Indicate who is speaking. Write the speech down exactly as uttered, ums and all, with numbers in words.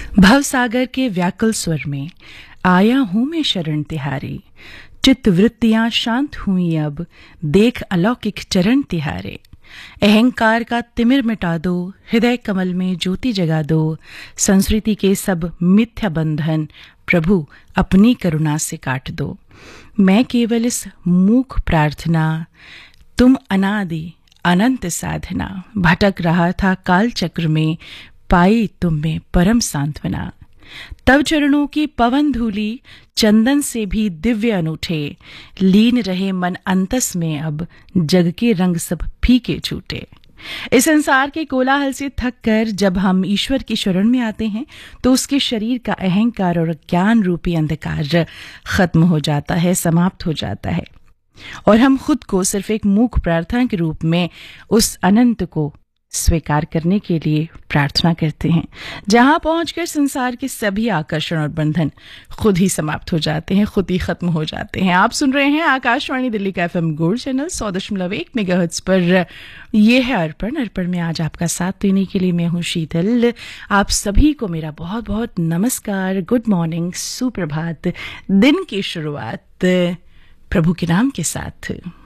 Speaker 1: भवसागर के व्याकुल स्वर में आया हूं मैं शरण तिहारी। चित्त वृत्तियां शांत हुई अब, देख अलौकिक चरण तिहारे। अहंकार का तिमिर मिटा दो, हृदय कमल में ज्योति जगा दो। संस्कृति के सब मिथ्या बंधन प्रभु अपनी करुणा से काट दो। मैं केवल इस मूक प्रार्थना, तुम अनादि अनंत साधना। भटक रहा था काल चक्र में, पाई तुम में परम सांत्वना। तब चरणों की पवन धूली, चंदन से भी दिव्य अनूठे। लीन रहे मन अंतस में, अब जग के रंग सब फीके छूटे। इस संसार के कोलाहल से थक कर जब हम ईश्वर की शरण में आते हैं तो उसके शरीर का अहंकार और ज्ञान रूपी अंधकार खत्म हो जाता है, समाप्त हो जाता है, और हम खुद को सिर्फ एक मूक प्रार्थना के रूप में उस अनंत को स्वीकार करने के लिए प्रार्थना करते हैं, जहां पहुंचकर संसार के सभी आकर्षण और बंधन खुद ही समाप्त हो जाते हैं, खुद ही खत्म हो जाते हैं। आप सुन रहे हैं आकाशवाणी दिल्ली का एफएम गोल्ड चैनल सौ दशमलव एक मेगाहर्ट्ज पर। यह है अर्पण। अर्पण में आज आपका साथ देने के लिए मैं हूं शीतल। आप सभी को मेरा बहुत बहुत नमस्कार, गुड मॉर्निंग, सुप्रभात। दिन की शुरुआत प्रभु के नाम के साथ।